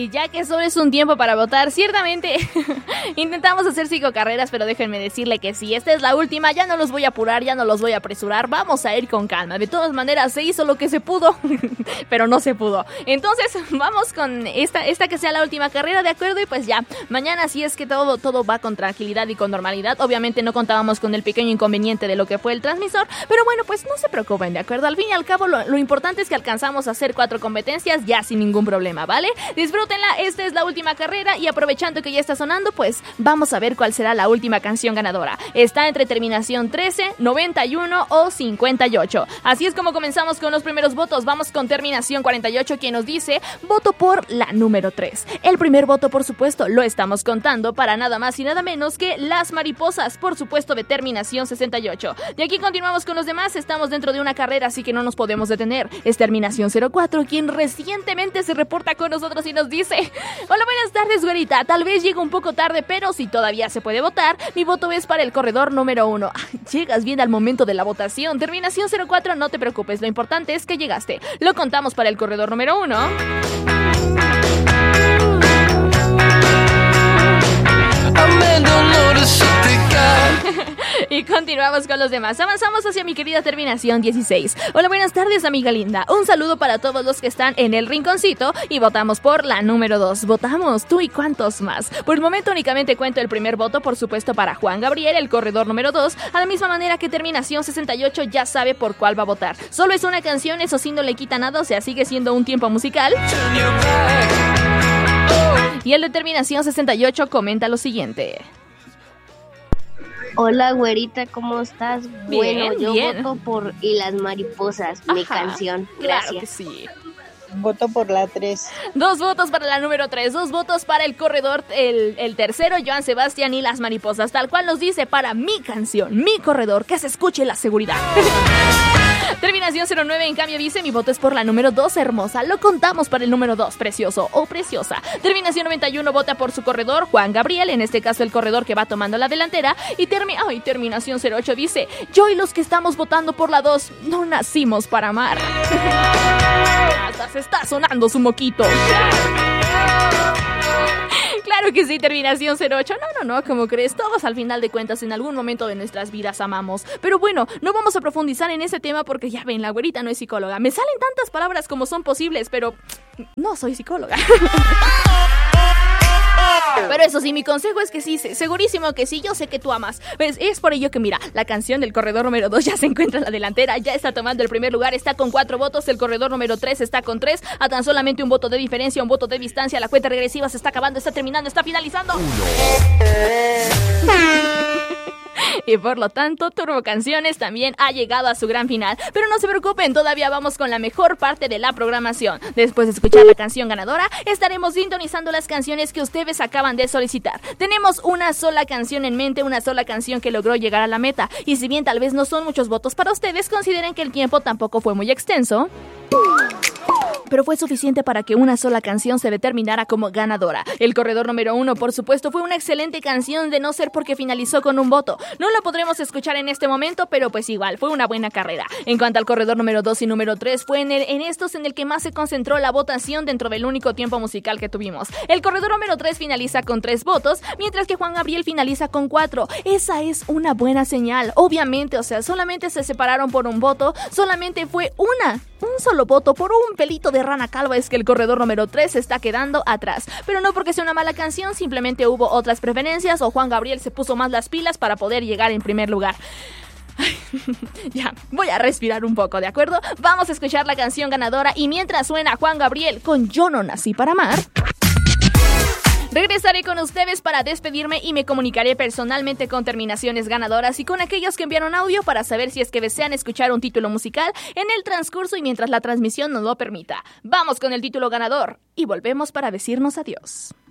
Y ya que solo es un tiempo para votar, ciertamente intentamos hacer 5 carreras, pero déjenme decirle que si esta es la última, ya no los voy a apurar, ya no los voy a apresurar, vamos a ir con calma. De todas maneras, se hizo lo que se pudo, pero no se pudo. Entonces, vamos con esta que sea la última carrera, ¿de acuerdo? Y pues ya, mañana sí es que todo va con tranquilidad y con normalidad. Obviamente no contábamos con el pequeño inconveniente de lo que fue el transmisor, pero bueno, pues no se preocupen, ¿de acuerdo? Al fin y al cabo, lo importante es que alcanzamos a hacer 4 competencias ya sin ningún problema, ¿vale? Disfrútenla, esta es la última carrera y aprovechando que ya está sonando, pues vamos a ver cuál será la última canción ganadora. Está entre terminación 13, 91 o 58. Así es como comenzamos con los primeros votos. Vamos con terminación 48, quien nos dice, voto por la número 3. El primer voto, por supuesto, lo estamos contando para nada más y nada menos que Las Mariposas, por supuesto, de terminación 68. De aquí continuamos con los demás, estamos dentro de una carrera, así que no nos podemos detener. Es terminación 04, quien recientemente se reporta con nosotros y nos dice, hola, buenas tardes, güerita, tal vez llego un poco tarde, pero si todavía se puede votar, mi voto es para el corredor número 1. Llegas bien al momento de la votación. Terminación 04, no te preocupes, lo importante es que llegaste. Lo contamos para el corredor número 1. Y continuamos con los demás. Avanzamos hacia mi querida terminación 16. Hola, buenas tardes, amiga linda. Un saludo para todos los que están en el rinconcito y votamos por la número 2. Votamos tú y cuántos más. Por el momento únicamente cuento el primer voto, por supuesto, para Juan Gabriel, el corredor número 2. A la misma manera que terminación 68 ya sabe por cuál va a votar. Solo es una canción, eso sí no le quita nada, o sea, sigue siendo un tiempo musical. Y el de terminación 68 comenta lo siguiente. Hola, güerita, ¿cómo estás? Bien, bueno, yo bien. voto por Y las Mariposas, mi canción. Gracias. Claro que sí. Voto por la 3. 2 votos para la número 3, 2 votos para el corredor, el tercero, Joan Sebastián y Las Mariposas, tal cual nos dice, para mi canción, mi corredor, que se escuche la seguridad. Terminación 09, en cambio, dice, mi voto es por la número 2, hermosa. Lo contamos para el número 2, precioso o preciosa. Terminación 91, vota por su corredor, Juan Gabriel, en este caso el corredor que va tomando la delantera. Y terminación 08 dice, yo y los que estamos votando por la 2, no nacimos para amar. Hasta se está sonando su moquito. Claro que sí, terminación 08. No, ¿cómo crees? Todos al final de cuentas en algún momento de nuestras vidas amamos. Pero bueno, no vamos a profundizar en ese tema porque ya ven, la güerita no es psicóloga. Me salen tantas palabras como son posibles, pero no soy psicóloga. Pero eso sí, mi consejo es que sí, segurísimo que sí, yo sé que tú amas. Pues es por ello que mira, la canción del corredor número 2 ya se encuentra en la delantera, ya está tomando el primer lugar, está con 4 votos, el corredor número 3 está con 3, a tan solamente un voto de diferencia, un voto de distancia, la cuenta regresiva se está acabando, está terminando, está finalizando. Y por lo tanto, Turbo Canciones también ha llegado a su gran final. Pero no se preocupen, todavía vamos con la mejor parte de la programación. Después de escuchar la canción ganadora, estaremos sintonizando las canciones que ustedes acaban de solicitar. Tenemos una sola canción en mente, una sola canción que logró llegar a la meta. Y si bien tal vez no son muchos votos para ustedes, consideren que el tiempo tampoco fue muy extenso, pero fue suficiente para que una sola canción se determinara como ganadora. El corredor número 1, por supuesto, fue una excelente canción, de no ser porque finalizó con un voto. No la podremos escuchar en este momento, pero pues igual, fue una buena carrera. En cuanto al corredor número 2 y número 3, fue en estos en el que más se concentró la votación dentro del único tiempo musical que tuvimos. El corredor número 3 finaliza con 3 votos, mientras que Juan Gabriel finaliza con 4. Esa es una buena señal. Obviamente, o sea, solamente se separaron por un voto, solamente fue un solo voto por un pelito de rana calva es que el corredor número 3 se está quedando atrás. Pero no porque sea una mala canción, simplemente hubo otras preferencias o Juan Gabriel se puso más las pilas para poder llegar en primer lugar. Ya, voy a respirar un poco, ¿de acuerdo? Vamos a escuchar la canción ganadora y mientras suena Juan Gabriel con Yo no nací para amar, regresaré con ustedes para despedirme y me comunicaré personalmente con terminaciones ganadoras y con aquellos que enviaron audio para saber si es que desean escuchar un título musical en el transcurso y mientras la transmisión nos lo permita. Vamos con el título ganador y volvemos para decirnos adiós.